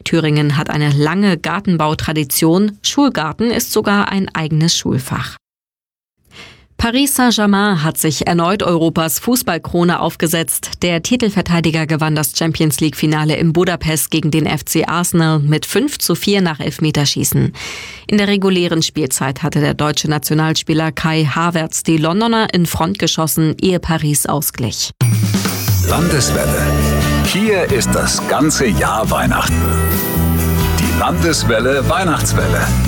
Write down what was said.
Thüringen hat eine lange Gartenbautradition. Schulgarten ist sogar ein eigenes Schulfach. Paris Saint-Germain hat sich erneut Europas Fußballkrone aufgesetzt. Der Titelverteidiger gewann das Champions-League-Finale in Budapest gegen den FC Arsenal mit 5:4 nach Elfmeterschießen. In der regulären Spielzeit hatte der deutsche Nationalspieler Kai Havertz die Londoner in Front geschossen, ehe Paris ausglich. Landeswelle. Hier ist das ganze Jahr Weihnachten. Die Landeswelle Weihnachtswelle.